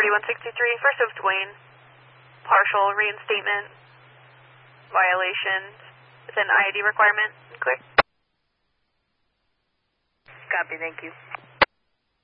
4163, First of Dwayne. Partial reinstatement violation. It's an IID requirement. Clear. Copy, thank you.